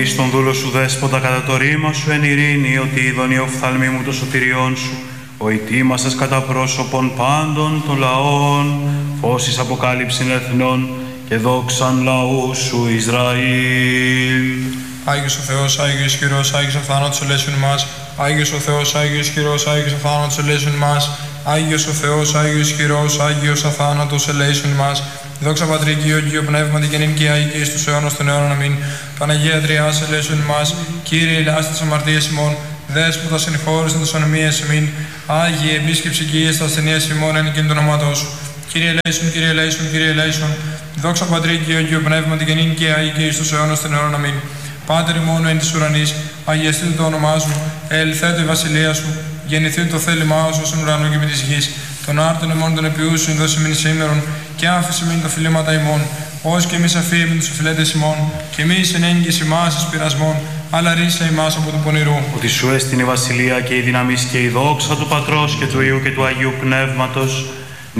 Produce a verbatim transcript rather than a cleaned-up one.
Εις τον δούλο σου δέσποτα κατά το ρήμα σου εν ειρήνη, ότι είδον η οφθαλμή μου το σωτηριών σου, ο ετοίμασας κατά πρόσωπον πάντων των λαών, φως εις αποκάλυψην εθνών και δόξαν λαού σου Ισραήλ. Άγιος ο Θεός, Άγιος ισχυρός, Άγιος αθάνατος ελέησον ημάς. Άγιος ο Θεός, Άγιος ισχυρός, Άγιος αθάνατος ελέησον ημάς. Άγιος ο Θεός, Άγιος ισχυρός, Άγιος αθάνατος ελέησον ημάς. Δόξα Πατρί και Υιό και Υιό Πνεύμα την γεννήν και Άγιοι και εις τους αιώνας των αιώνων αμήν. Παναγία Τριάς ελέησον ημάς. Κύριε ελάστε τις αμαρτίες ημών. Δέσποτα συγχώρησαν τις ανομίες ημίν. Άγιε επίσκεψη και υγεία στα ασθενείας ημών εν εκείνη το ονόματό σου. Κύριε ελέησον, Κύριε ελέησον, Κύριε ελέησον. Δόξα Πατρί και Υιό και Υιό Πνεύμα την γεννήν και Άγιοι και εις τους αιώνας των αιώνων αμήν. Πάτερ ημών εν της ουρανής, αγιαστείτε το όνομά σου, ελθέτω η βασιλεία σου, γεννηθείτε το θέλημά σου στον ουρανό και με της γης. Τον άρτον ημών των επιούσεων δώσε μην σήμερον, και άφησε μην τα φιλήματα ημών, ως και εμείς αφήμεν τους οφειλέτες ημών, και εμείς εν έγκυς ημάς εις πειρασμών, αλλά ρίσα ημάς από του πονηρού. Ότι σου έστεινε η βασιλεία και η δύναμις και η δόξα του Πατρός και του Υιού και του Αγίου Πνεύματος,